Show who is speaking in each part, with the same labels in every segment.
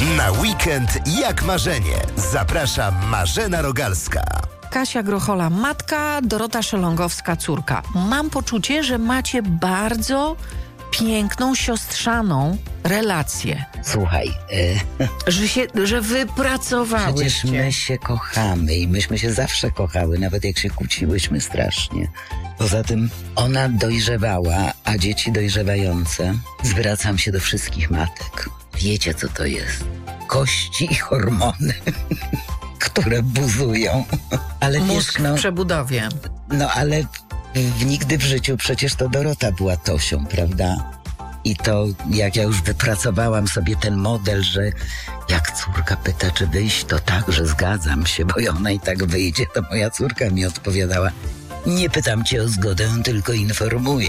Speaker 1: Na weekend jak marzenie. Zaprasza Marzena Rogalska.
Speaker 2: Kasia Grochola, matka, Dorota Szelongowska, córka. Mam poczucie, że macie bardzo piękną, siostrzaną relację.
Speaker 3: Słuchaj,
Speaker 2: Że wypracowałyście.
Speaker 3: przecież my się kochamy i myśmy się zawsze kochały, nawet jak się kłóciłyśmy strasznie. Poza tym ona dojrzewała, a dzieci dojrzewające. Zwracam się do wszystkich matek. Wiecie, co to jest? Kości i hormony, które buzują. Ale
Speaker 2: Mózg w przebudowie.
Speaker 3: ale nigdy w życiu przecież to Dorota była Tosią, prawda? I to jak ja już wypracowałam sobie ten model, że jak córka pyta, czy wyjść, to tak, że zgadzam się, bo ona i tak wyjdzie, to moja córka mi odpowiadała: nie pytam cię o zgodę, tylko informuję.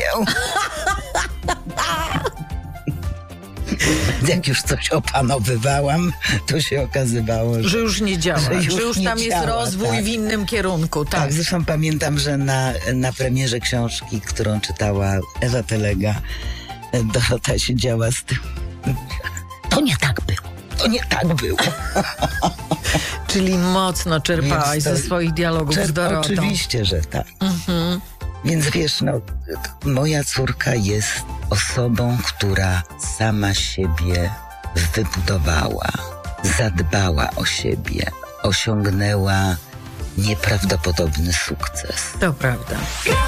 Speaker 3: Jak już coś opanowywałam, to się okazywało,
Speaker 2: Że już nie działa, że już
Speaker 3: nie
Speaker 2: tam jest
Speaker 3: działa,
Speaker 2: rozwój
Speaker 3: tak.
Speaker 2: w innym kierunku. Tak.
Speaker 3: Zresztą pamiętam, że na premierze książki, którą czytała Ewa Pelega, Dorota siedziała z tym. To nie tak było.
Speaker 2: Czyli mocno czerpałaś ze swoich dialogów z Dorotą.
Speaker 3: Oczywiście, że tak. Więc wiesz, moja córka jest osobą, która sama siebie wybudowała, zadbała o siebie, osiągnęła nieprawdopodobny sukces.
Speaker 2: To prawda.